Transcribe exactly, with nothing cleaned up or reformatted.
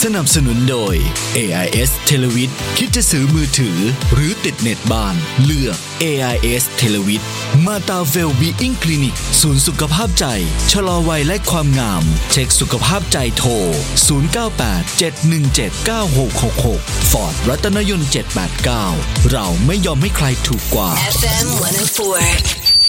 สนับสนุนโดย เอ ไอ เอส Televid คิดจะซื้อมือถือหรือติดเน็ตบ้านเลือก เอ ไอ เอส Televid มาตาเวลบีอิงคลินิกศูนย์สุขภาพใจชะลอวัยและความงามเช็คสุขภาพใจโทรศูนย์ เก้า แปด เจ็ด หนึ่ง เจ็ด เก้า หก หก หก Ford รัตนยนต์เจ็ด แปด เก้าเราไม่ยอมให้ใครถูกกว่าเอฟ เอ็ม หนึ่งศูนย์สี่